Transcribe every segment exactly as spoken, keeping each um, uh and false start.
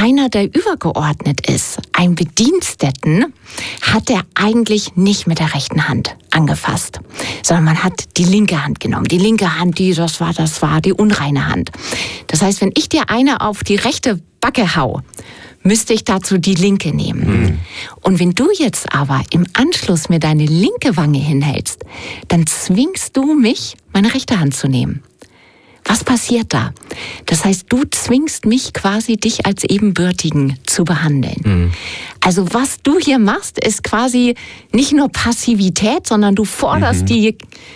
einer, der übergeordnet ist, ein Bediensteten, hat er eigentlich nicht mit der rechten Hand angefasst, sondern man hat die linke Hand genommen. Die linke Hand, die, das war, das war die unreine Hand. Das heißt, wenn ich dir eine auf die rechte Backe hau, müsste ich dazu die linke nehmen. Mhm. Und wenn du jetzt aber im Anschluss mir deine linke Wange hinhältst, dann zwingst du mich, meine rechte Hand zu nehmen. Was passiert da? Das heißt, du zwingst mich quasi, dich als Ebenbürtigen zu behandeln. Mhm. Also was du hier machst, ist quasi nicht nur Passivität, sondern du forderst mhm. die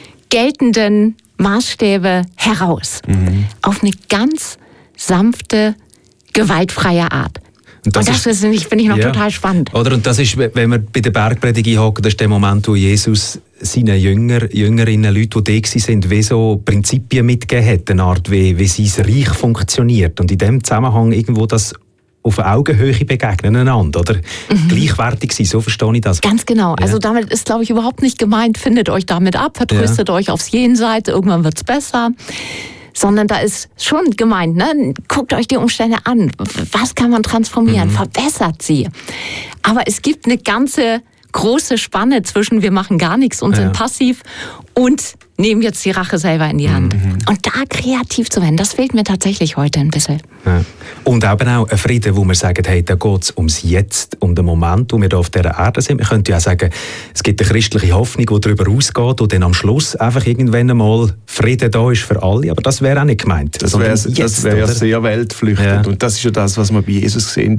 geltenden Maßstäbe heraus. Mhm. Auf eine ganz sanfte, gewaltfreie Art. Und das, und das ist, finde ich, find ich noch ja. total spannend. Oder? Und das ist, wenn wir bei der Bergpredigt einhocken, das ist der Moment, wo Jesus seinen Jünger, Jüngerinnen, Leute, die da sind, wie so Prinzipien mitgegeben hat, eine Art, wie, wie sein Reich funktioniert. Und in dem Zusammenhang irgendwo das auf Augenhöhe begegnen einander, oder? Mhm. Gleichwertig sein, so verstehe ich das. Ganz genau. Ja. Also damit ist, glaube ich, überhaupt nicht gemeint, findet euch damit ab, vertröstet ja. euch aufs Jenseits, irgendwann wird's besser. Sondern da ist schon gemeint, ne? Guckt euch die Umstände an. Was kann man transformieren? Mhm. Verbessert sie. Aber es gibt eine ganze große Spanne zwischen wir machen gar nichts und ja. sind passiv und nehmen jetzt die Rache selber in die Hand. Mhm. Und da kreativ zu werden, das fehlt mir tatsächlich heute ein bisschen. Ja. Und eben auch ein Frieden, wo wir sagen, hey, da geht es ums Jetzt, um den Moment, wo wir hier auf dieser Erde sind. Wir könnten ja auch sagen, es gibt eine christliche Hoffnung, die darüber ausgeht und dann am Schluss einfach irgendwann einmal Frieden da ist für alle. Aber das wäre auch nicht gemeint. Das wäre wär ja sehr weltflüchtend. Ja. Und das ist ja das, was wir bei Jesus sehen.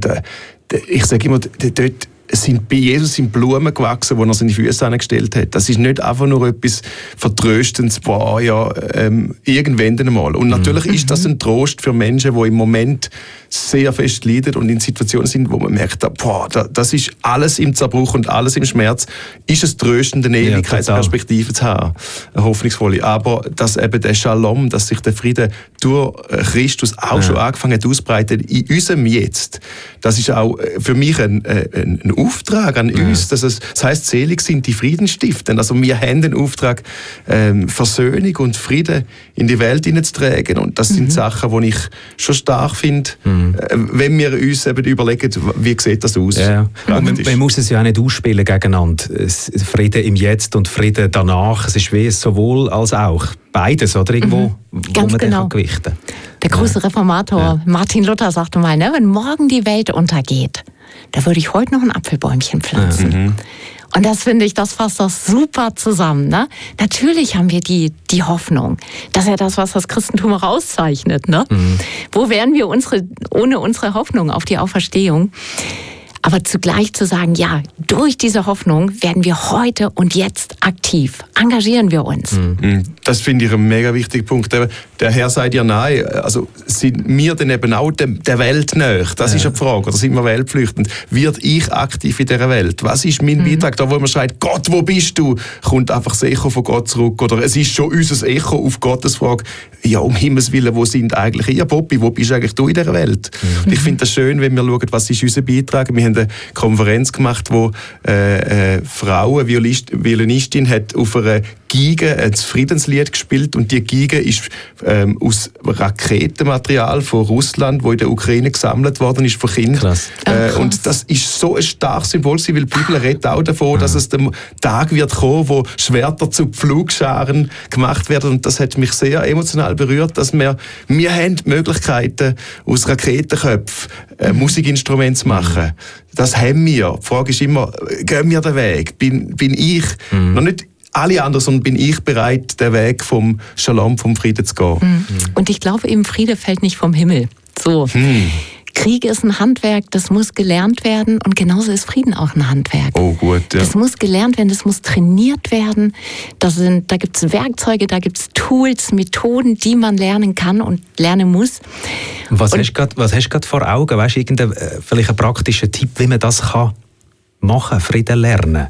Ich sage immer, dort Es sind bei Jesus sind Blumen gewachsen, wo er seine Füße angestellt hat. Das ist nicht einfach nur etwas Vertröstendes, boah, ja, ähm, irgendwann einmal. Und natürlich mhm. ist das ein Trost für Menschen, die im Moment sehr fest leiden und in Situationen sind, wo man merkt, boah, das ist alles im Zerbruch und alles im Schmerz. Ist es tröstend, eine Ewigkeitsperspektive zu haben, eine hoffnungsvolle. Aber dass eben der Shalom, dass sich der Friede durch Christus auch ja. schon angefangen hat auszubreiten in unserem Jetzt, das ist auch für mich ein, ein, ein Auftrag an uns. Ja. Dass es, das heisst, selig sind die Friedensstiften. Also wir haben den Auftrag, ähm, Versöhnung und Frieden in die Welt hineinzutragen. Und das mhm. sind Sachen, die ich schon stark finde, mhm. äh, wenn wir uns eben überlegen, wie sieht das aus. Ja. Man, man muss es ja auch nicht ausspielen gegeneinander. Frieden im Jetzt und Frieden danach. Es ist wie sowohl als auch. Beides, oder? Irgendwo, mhm. wo Ganz man genau. gewichten. Der große ja. Reformator ja. Martin Luther sagte mal, ne, wenn morgen die Welt untergeht, da würde ich heute noch ein Apfelbäumchen pflanzen. Ja. Mhm. Und das finde ich, das fasst das super zusammen. Ne? Natürlich haben wir die, die Hoffnung. Das ist ja das, was das Christentum auch auszeichnet. Ne? Mhm. Wo wären wir unsere, ohne unsere Hoffnung auf die Auferstehung? Aber zugleich zu sagen, ja, durch diese Hoffnung werden wir heute und jetzt aktiv. Engagieren wir uns. Das finde ich ein mega wichtiger Punkt. Der Herr sagt ja nein. Also sind wir denn eben auch der Welt nahe? Das ja. ist eine Frage. Oder sind wir weltflüchtend? Wird ich aktiv in dieser Welt? Was ist mein mhm. Beitrag? Da, wo man schreit, Gott, wo bist du? Kommt einfach das Echo von Gott zurück. Oder es ist schon unser Echo auf Gottes Frage. Ja, um Himmels Willen, wo sind eigentlich ihr, Bobby? Wo bist eigentlich du in dieser Welt? Mhm. Ich finde das schön, wenn wir schauen, was ist unser Beitrag. Wir haben eine Konferenz gemacht, wo äh, äh, Frau, eine Violist, Violinistin, hat auf einer Geige ein Friedenslied gespielt und die Geige ist ähm, aus Raketenmaterial von Russland, wo in der Ukraine gesammelt worden ist von Kindern. Äh, oh, und das ist so ein starkes Symbol, weil die Bibel redet auch davon, dass es der Tag wird kommen, wo Schwerter zu Pflugscharen gemacht werden. Und das hat mich sehr emotional berührt, dass wir, wir haben die Möglichkeiten, aus Raketenköpfen äh, Musikinstrumente zu machen. Das haben wir. Die Frage ist immer, gehen wir den Weg? Bin, bin ich mhm. noch nicht alle anderen, sondern bin ich bereit, den Weg vom Shalom, vom Frieden zu gehen. Mhm. Und ich glaube eben, Friede fällt nicht vom Himmel. So. Mhm. Krieg ist ein Handwerk, das muss gelernt werden und genauso ist Frieden auch ein Handwerk. Oh gut, ja. Das muss gelernt werden, das muss trainiert werden. Das sind, da gibt es Werkzeuge, da gibt es Tools, Methoden, die man lernen kann und lernen muss. Was und, hast du gerade vor Augen? Weißt du, irgendein, vielleicht ein praktischer Tipp, wie man das kann machen, Frieden lernen?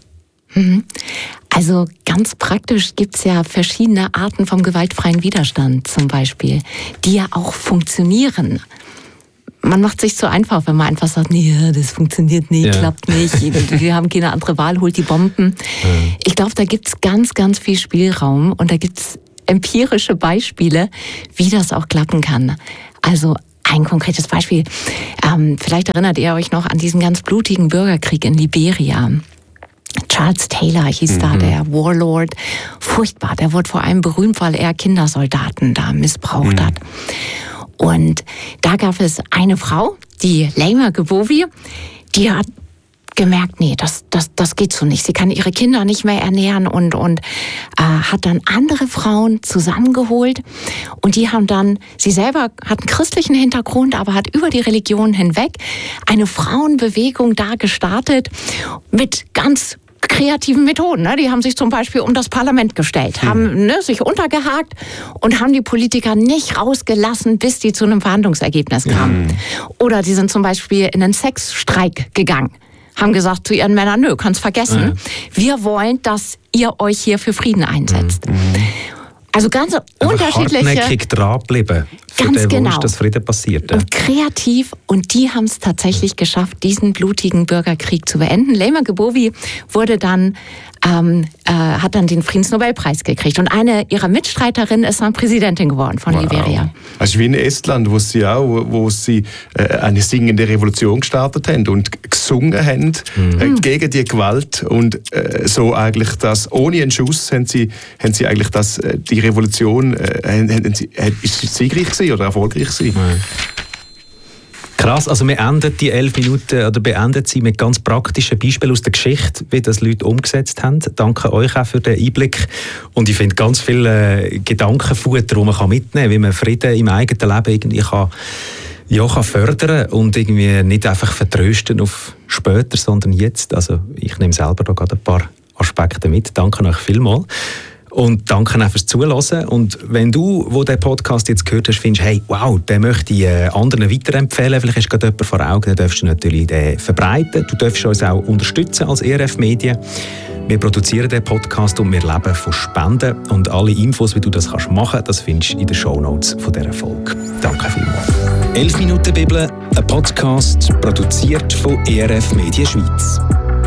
Also ganz praktisch gibt es ja verschiedene Arten vom gewaltfreien Widerstand zum Beispiel, die ja auch funktionieren. Man macht sich so einfach, wenn man einfach sagt, nee, das funktioniert nicht, ja. klappt nicht, wir haben keine andere Wahl, holt die Bomben. Ja. Ich glaube, da gibt es ganz, ganz viel Spielraum und da gibt es empirische Beispiele, wie das auch klappen kann. Also ein konkretes Beispiel. Ähm, vielleicht erinnert ihr euch noch an diesen ganz blutigen Bürgerkrieg in Liberia. Charles Taylor hieß mhm. da der Warlord. Furchtbar, der wurde vor allem berühmt, weil er Kindersoldaten da missbraucht mhm. hat. Und da gab es eine Frau, die Laima Gbowie, die hat gemerkt, nee, das, das, das geht so nicht. Sie kann ihre Kinder nicht mehr ernähren und, und äh, hat dann andere Frauen zusammengeholt und die haben dann, sie selber hat einen christlichen Hintergrund, aber hat über die Religion hinweg eine Frauenbewegung da gestartet mit ganz kreativen Methoden. Ne? Die haben sich zum Beispiel um das Parlament gestellt, hm. haben ne, sich untergehakt und haben die Politiker nicht rausgelassen, bis die zu einem Verhandlungsergebnis kamen. Hm. Oder die sind zum Beispiel in einen Sexstreik gegangen. Haben gesagt zu ihren Männern, nö, kannst vergessen. Ja. Wir wollen, dass ihr euch hier für Frieden einsetzt. Mhm. Also ganz einfach unterschiedliche... hartnäckig dranbleiben, für ganz den genau. Wunsch, dass Frieden passiert. Ja. Und kreativ. Und die haben es tatsächlich geschafft, diesen blutigen Bürgerkrieg zu beenden. Laima Gbowie wurde dann, ähm, äh, hat dann den Friedensnobelpreis gekriegt. Und eine ihrer Mitstreiterinnen ist dann Präsidentin geworden von wow. Liberia. Also wie in Estland, wo sie auch, wo sie äh, eine singende Revolution gestartet haben und gesungen haben mhm. äh, gegen die Gewalt und äh, so eigentlich das, ohne einen Schuss haben sie, haben sie eigentlich das, äh, die Revolution, äh, haben, haben sie, äh, ist sie siegreich gewesen oder erfolgreich gewesen? Mhm. Krass, also wir enden die elf Minuten oder beenden sie mit ganz praktischen Beispielen aus der Geschichte, wie das Leute umgesetzt haben. Danke euch auch für den Einblick. Und ich finde ganz viele äh, Gedankenfutter, die man mitnehmen kann, wie man Frieden im eigenen Leben irgendwie kann, ja, kann fördern und irgendwie nicht einfach vertrösten auf später, sondern jetzt. Also ich nehme selber da gerade ein paar Aspekte mit. Danke euch vielmals. Und danke auch fürs Zuhören. Und wenn du, wo den Podcast jetzt gehört hast, findest, hey, wow, den möchte ich äh, anderen weiterempfehlen, vielleicht hast du gerade jemanden vor Augen, dann darfst du natürlich den verbreiten. Du darfst uns auch unterstützen als E R F Medien. Wir produzieren den Podcast und wir leben von Spenden. Und alle Infos, wie du das kannst machen, das findest du in den Shownotes von dieser Folge. Danke vielmals. elf Minuten Bibel, ein Podcast, produziert von E R F Medien Schweiz.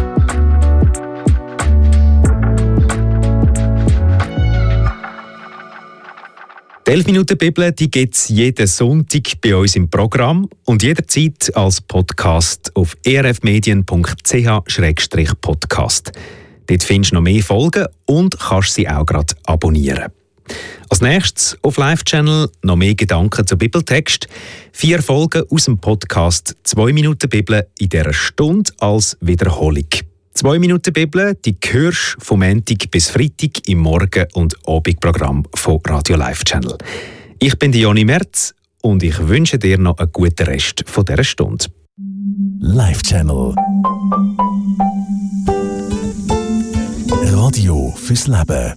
Die elf Minuten Bibel gibt es jeden Sonntag bei uns im Programm und jederzeit als Podcast auf e r f medien punkt c h slash podcast. Dort findest du noch mehr Folgen und kannst sie auch gerade abonnieren. Als nächstes auf Live-Channel noch mehr Gedanken zum Bibeltext. Vier Folgen aus dem Podcast zwei Minuten Bibel in dieser Stunde als Wiederholung. zwei Minuten Bibel, die hörst du vom Montag bis Freitag im Morgen- und Abendprogramm von Radio Live Channel. Ich bin Joni Merz und ich wünsche dir noch einen guten Rest von dieser Stunde. Live Channel. Radio fürs Leben.